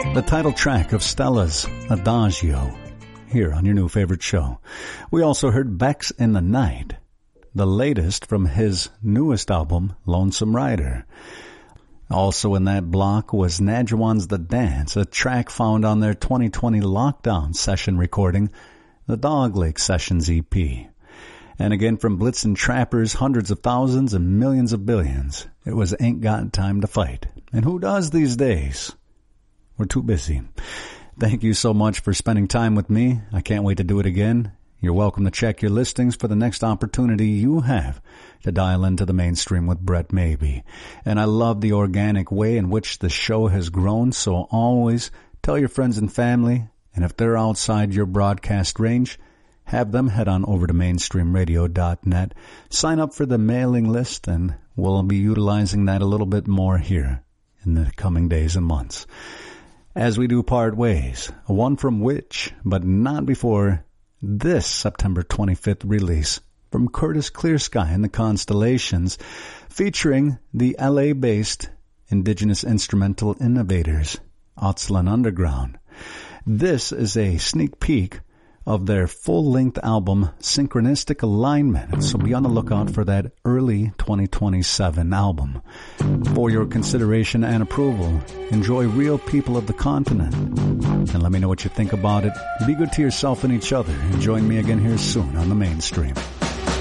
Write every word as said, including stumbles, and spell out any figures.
The title track of Stella's Adagio, here on your new favorite show. We also heard Bex in the Night, the latest from his newest album, Lonesome Rider. Also in that block was Nadjuan's The Dance, a track found on their twenty twenty lockdown session recording, the Dog Lake Sessions E P. And again from Blitzen Trappers, hundreds of thousands and millions of billions, it was Ain't Got Time to Fight. And who does these days? We're too busy. Thank you so much for spending time with me. I can't wait to do it again. You're welcome to check your listings for the next opportunity you have to dial into the mainstream with Brett Maybe. And I love the organic way in which the show has grown, so always tell your friends and family, and if they're outside your broadcast range, have them head on over to mainstream radio dot net, sign up for the mailing list, and we'll be utilizing that a little bit more here in the coming days and months. As we do part ways, one from which, but not before this September twenty-fifth release from Curtis Clearsky and the Constellations, featuring the L A-based indigenous instrumental innovators, Otslin Underground. This is a sneak peek of their full-length album, Synchronistic Alignment, so be on the lookout for that early twenty twenty-seven album. For your consideration and approval, enjoy Real People of the Continent, and let me know what you think about it. Be good to yourself and each other, and join me again here soon on the Mainstream.